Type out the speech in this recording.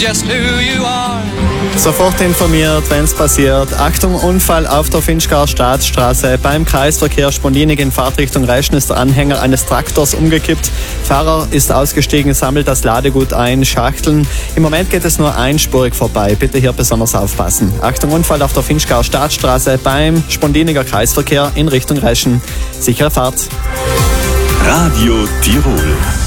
Just who you are. Sofort informiert, wenn es passiert. Achtung, Unfall auf der Finchgauer Staatsstraße. Beim Kreisverkehr Spondinig in Fahrtrichtung Reschen ist der Anhänger eines Traktors umgekippt. Fahrer ist ausgestiegen, sammelt das Ladegut ein, Schachteln. Im Moment geht es nur einspurig vorbei. Bitte hier besonders aufpassen. Achtung, Unfall auf der Finchgauer Staatsstraße beim Spondiniger Kreisverkehr in Richtung Reschen. Sichere Fahrt. Radio Tirol.